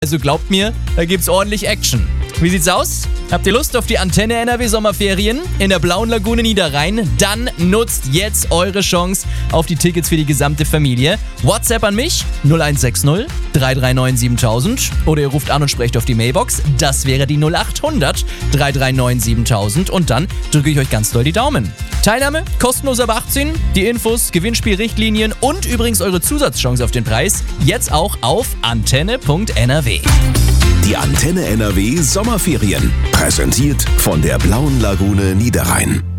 Also glaubt mir, da gibt's ordentlich Action. Wie sieht's aus? Habt ihr Lust auf die Antenne NRW Sommerferien in der Blauen Lagune Niederrhein? Dann nutzt jetzt eure Chance auf die Tickets für die gesamte Familie. WhatsApp an mich 0160 339 7000 oder ihr ruft an und sprecht auf die Mailbox. Das wäre die 0800 339 7000 und dann drücke ich euch ganz doll die Daumen. Teilnahme kostenlos ab 18, die Infos, Gewinnspielrichtlinien und übrigens eure Zusatzchance auf den Preis jetzt auch auf antenne.nrw. Die Antenne NRW Sommerferien. Präsentiert von der Blauen Lagune Niederrhein.